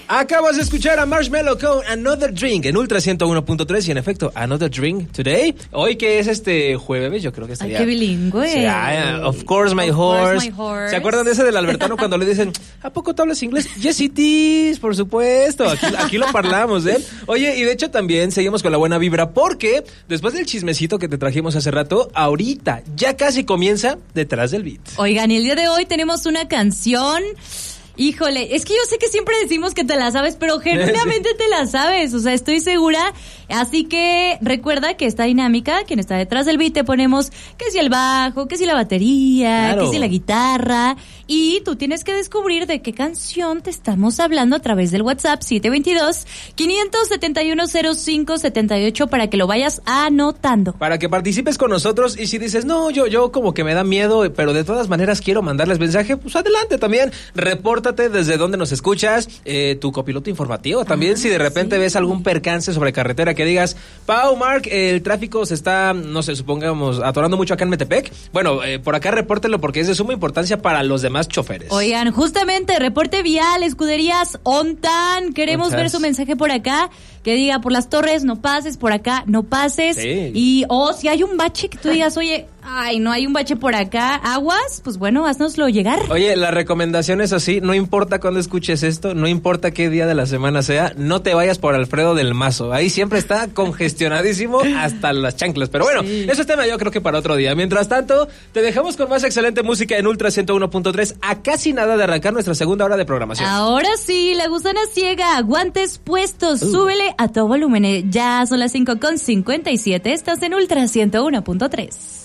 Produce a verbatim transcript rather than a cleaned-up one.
Acabas de escuchar a Marshmello con Another Drink en Ultra ciento uno punto tres y en efecto, Another Drink Today. Hoy que es este jueves, yo creo que estaría... Ay, qué bilingüe. Sí, ah, of course my, of horse. course my horse. ¿Se acuerdan de ese del Albertano cuando le dicen, ¿a poco tú hablas inglés? Yes it is, por supuesto. Aquí, aquí lo parlamos, ¿eh? Oye, y de hecho también seguimos con la buena vibra porque después del chismecito que te trajimos hace rato, ahorita ya casi comienza Detrás del Beat. Oigan, y el día de hoy tenemos una canción... Híjole, es que yo sé que siempre decimos que te la sabes, pero genuinamente sí. te la sabes, o sea, estoy segura. Así que recuerda que esta dinámica, quien está detrás del beat, te ponemos que si el bajo, que si la batería, claro. que si la guitarra, y tú tienes que descubrir de qué canción te estamos hablando a través del WhatsApp siete dos dos, cinco siete uno, cero cinco siete ocho para que lo vayas anotando. Para que participes con nosotros y si dices, no, yo, yo como que me da miedo, pero de todas maneras quiero mandarles mensaje, pues adelante también, reporta desde dónde nos escuchas, eh, tu copiloto informativo también, ah, si de repente sí. ves algún percance sobre carretera que digas, Pau, Mark, el tráfico se está, no sé, supongamos, atorando mucho acá en Metepec, bueno, eh, por acá repórtelo porque es de suma importancia para los demás choferes. Oigan, justamente, reporte vial, escuderías OnTan, queremos ver su mensaje por acá, que diga, por las torres no pases, por acá no pases, sí. y o oh, si hay un bache que tú digas, oye, ay, no hay un bache por acá, aguas, pues bueno, haznoslo llegar. Oye, la recomendación es así, no importa cuándo escuches esto, no importa qué día de la semana sea, no te vayas por Alfredo del Mazo, ahí siempre está congestionadísimo hasta las chanclas, pero bueno, sí. eso es tema yo creo que para otro día. Mientras tanto, te dejamos con más excelente música en Ultra ciento uno punto tres, a casi nada de arrancar nuestra segunda hora de programación. Ahora sí, la gusana ciega, guantes puestos, uh. súbele a todo volumen, ya son las cinco con cincuenta y siete, estás en Ultra ciento uno punto tres.